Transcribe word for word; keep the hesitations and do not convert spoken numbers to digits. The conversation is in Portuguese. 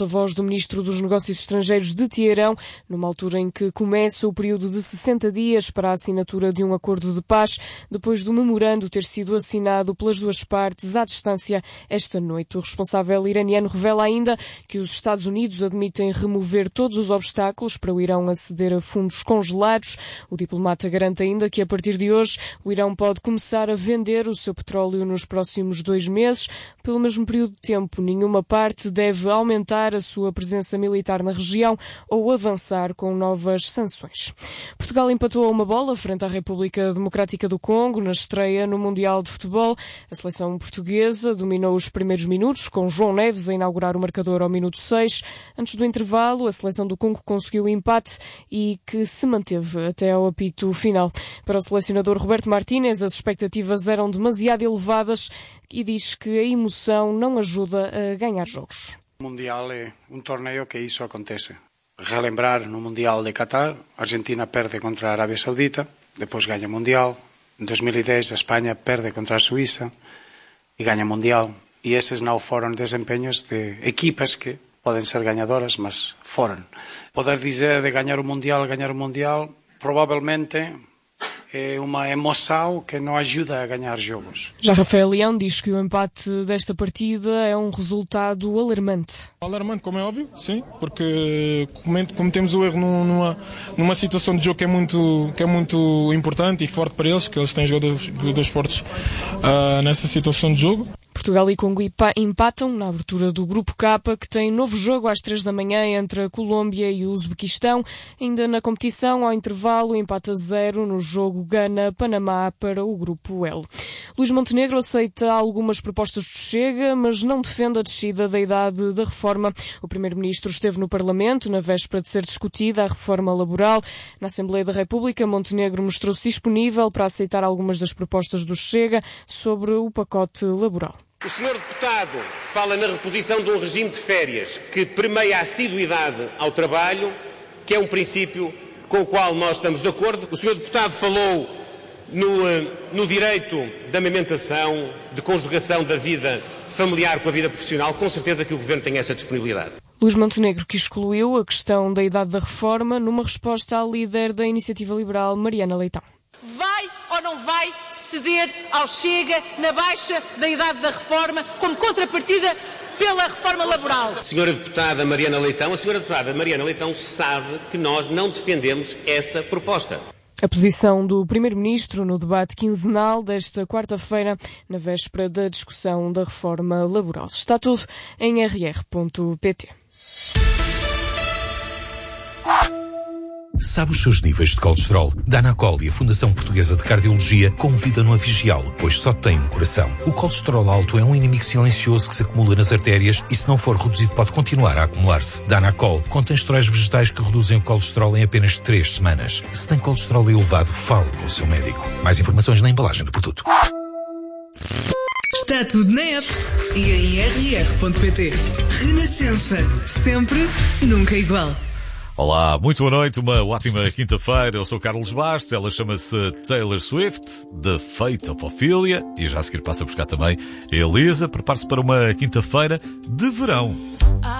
porta-voz do Ministro dos Negócios Estrangeiros de Teherão, numa altura em que começa o período de sessenta dias para a assinatura de um acordo de paz, depois do memorando ter sido assinado pelas duas partes à distância esta noite. O responsável iraniano revela ainda que os Estados Unidos admitem remover todos os obstáculos para o Irão aceder a fundos congelados. O diplomata garante ainda que a partir de hoje o Irão pode começar a vender o seu petróleo nos próximos dois meses. Pelo mesmo período de tempo, nenhuma parte deve aumentar a sua presença militar na região ou avançar com novas sanções. Portugal empatou a uma bola frente à República Democrática do Congo na estreia no Mundial de Futebol. A seleção portuguesa dominou os primeiros minutos, com João Neves a inaugurar o marcador ao minuto seis. Antes do intervalo, a seleção do Congo conseguiu o empate e que se manteve até ao apito final. Para o selecionador Roberto Martínez, as expectativas eram demasiado elevadas e diz que a emoção não ajuda a ganhar jogos. O Mundial é um torneio que isso acontece. Relembrar, no Mundial de Qatar, a Argentina perde contra a Arábia Saudita, depois ganha o Mundial. Em dois mil e dez, a Espanha perde contra a Suíça e ganha o Mundial. E esses não foram desempenhos de equipas que podem ser ganhadoras, mas foram. Poder dizer de ganhar o Mundial, ganhar o Mundial, provavelmente é uma emoção que não ajuda a ganhar jogos. Já Rafael Leão diz que o empate desta partida é um resultado alarmante. Alarmante, como é óbvio, sim, porque cometemos o erro numa, numa situação de jogo que é, muito, que é muito importante e forte para eles, que eles têm jogadores, jogadores fortes uh, nessa situação de jogo. Portugal e Congo empatam na abertura do Grupo K, que tem novo jogo às três da manhã entre a Colômbia e o Uzbequistão. Ainda na competição, ao intervalo, empate a zero no jogo Gana-Panamá para o Grupo L. Luís Montenegro aceita algumas propostas do Chega, mas não defende a descida da idade da reforma. O primeiro-ministro esteve no Parlamento na véspera de ser discutida a reforma laboral. Na Assembleia da República, Montenegro mostrou-se disponível para aceitar algumas das propostas do Chega sobre o pacote laboral. O senhor deputado fala na reposição de um regime de férias que permeia a assiduidade ao trabalho, que é um princípio com o qual nós estamos de acordo. O senhor deputado falou no, no direito da amamentação, de conjugação da vida familiar com a vida profissional. Com certeza que o Governo tem essa disponibilidade. Luís Montenegro, que excluiu a questão da idade da reforma numa resposta à líder da Iniciativa Liberal, Mariana Leitão. Vai ou não vai ceder ao Chega na baixa da idade da reforma como contrapartida pela reforma laboral? Senhora deputada Mariana Leitão, a senhora deputada Mariana Leitão sabe que nós não defendemos essa proposta. A posição do primeiro-ministro no debate quinzenal desta quarta-feira, na véspera da discussão da reforma laboral. Está tudo em r r ponto p t. Sabe os seus níveis de colesterol? Danacol e a Fundação Portuguesa de Cardiologia convidam-no a vigiá-lo, pois só tem um coração. O colesterol alto é um inimigo silencioso que se acumula nas artérias e, se não for reduzido, pode continuar a acumular-se. Danacol contém esteróis vegetais que reduzem o colesterol em apenas três semanas. Se tem colesterol elevado, fale com o seu médico. Mais informações na embalagem do produto. Está tudo na app e em r r ponto p t. Renascença. Sempre, nunca igual. Olá, muito boa noite, uma ótima quinta-feira. Eu sou Carlos Bastos, ela chama-se Taylor Swift, The Fate of Ophelia, e já a seguir passa a buscar também a Elisa. Prepare-se para uma quinta-feira de verão.